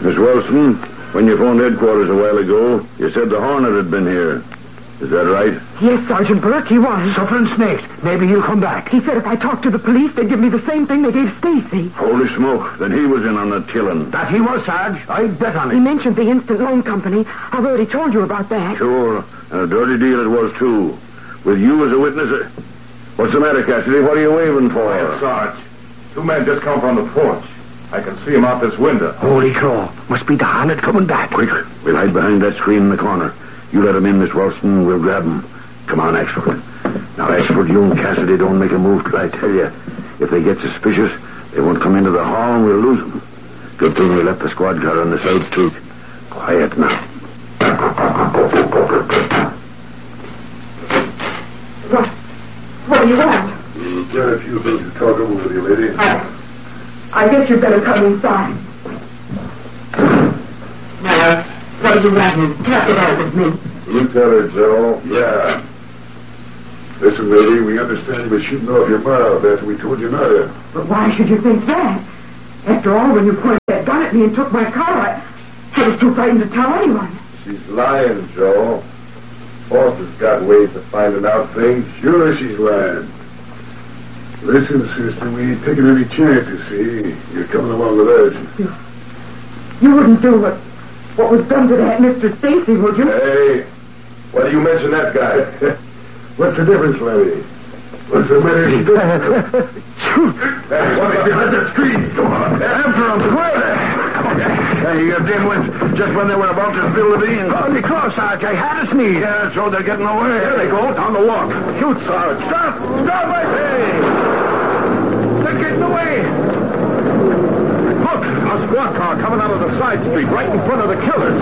Miss Wilson, when you phoned headquarters a while ago, you said the Hornet had been here. Is that right? Yes, Sergeant Burke, he was. Suffering snakes. Maybe he'll come back. He said if I talked to the police, they'd give me the same thing they gave Stacy. Holy smoke. Then he was in on the killing. That he was, Sarge. I'd bet on He it. mentioned the Instant Loan Company. I've already told you about that. Sure. And a dirty deal it was, too. With you as a witness. What's the matter, Cassidy? What are you waving for? Quiet, Sarge. Two men just come from the porch. I can see them out this window. Holy crow. Must be the Hornet coming back. Quick. We'll hide behind that screen in the corner. You let him in, Miss Wilson. We'll grab him. Come on, Axford. Now, Axford, you and Cassidy don't make a move till I tell you. If they get suspicious, they won't come into the hall and we'll lose them. Good thing we left the squad car on the south street. Quiet now. What do you want? We've got a few things to talk over with you, lady. I guess you better come inside. What do you want? Talk it out with me. Lieutenant Joe. Yeah. Listen, lady, we understand you were shooting off your mouth after we told you not to. But why should you think that? After all, when you pointed that gun at me and took my car, I was too frightened to tell anyone. She's lying, Joe. Boss has got ways of finding out things. Sure she's lying. Listen, sister, we ain't taking any chances, see? You're coming along with us. You wouldn't do what was done to that Mr. Stacy, would you? Hey, why do you mention that guy? What's the difference, Larry? What's the matter? Hey, what's behind the screen? Come on. After him, quick! Hey, you dimwits, just when they were about to spill the beans. Holy crow, Sarge. I had a sneeze. Yeah, so they're getting away. Here they go, down the walk. Shoot, Sarge. Stop! Stop, I say! They're getting away! Look, a squad car coming out of the side street right in front of the killers.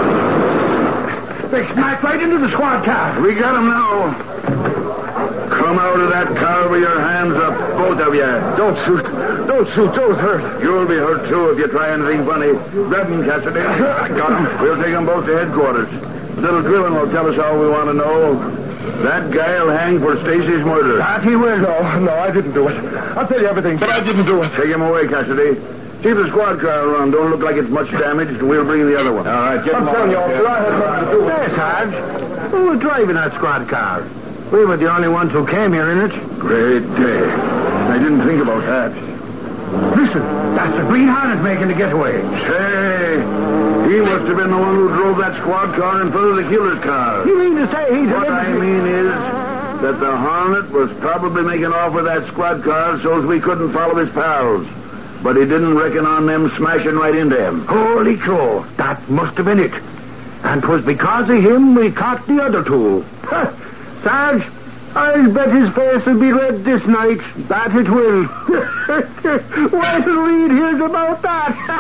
They smacked right into the squad car. We got them now. Come out of that car with your hands up, both of you. Don't shoot. Don't shoot. Joe's hurt. You'll be hurt, too, if you try anything funny. Grab them, Cassidy. I got him. We'll take them both to headquarters. Little drilling will tell us all we want to know. That guy'll hang for Stacy's murder. That he will. No, I didn't do it. I'll tell you everything, but I didn't do it. Take him away, Cassidy. See if the squad car around. Don't look like it's much damaged, and we'll bring the other one. All right, get I'm them telling you, on. officer, I had nothing to do with it. Yes, Sarge. Who was driving that squad car? We were the only ones who came here in it. Great day. I didn't think about that. Listen, that's the Green Hornet making the getaway. Say, he must have been the one who drove that squad car in front of the killer's car. You mean to say he's What I mean is that the Hornet was probably making off with that squad car so as we couldn't follow his pals. But he didn't reckon on them smashing right into him. Holy crow, that must have been it. And 'twas because of him we caught the other two. Sarge, I'll bet his face will be red this night. That it will. Wait till Reed hears about that.